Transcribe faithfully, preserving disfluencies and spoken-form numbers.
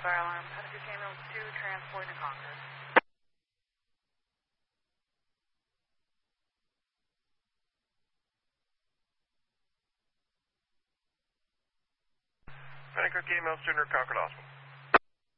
Fire alarm, Pettigrew Ambulance two, transport to Concord. Pettigrew Ambulance two, Concord Hospital.